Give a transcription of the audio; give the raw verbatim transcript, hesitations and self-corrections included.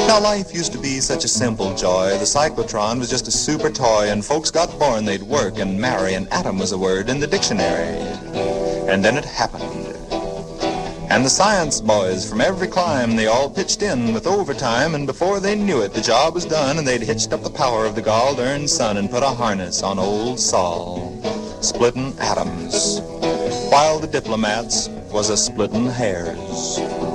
Now life used to be such a simple joy. The cyclotron was just a super toy, and folks got born, they'd work and marry, and atom was a word in the dictionary. And then it happened. And the science boys from every clime, they all pitched in with overtime, and before they knew it, the job was done, and they'd hitched up the power of the gall-darn sun and put a harness on old Sol, splitting atoms, while the diplomats was a splitting hairs.